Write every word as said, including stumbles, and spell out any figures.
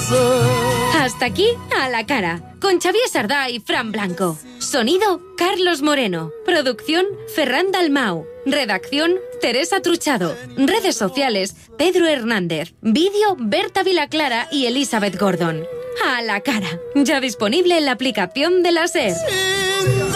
Hasta aquí A la Cara, con Xavier Sardá y Fran Blanco. Sonido, Carlos Moreno. Producción, Ferran Dalmau. Redacción, Teresa Truchado. Redes sociales, Pedro Hernández. Vídeo, Berta Vilaclara y Elizabeth Gordon. A la Cara, ya disponible en la aplicación de la SER.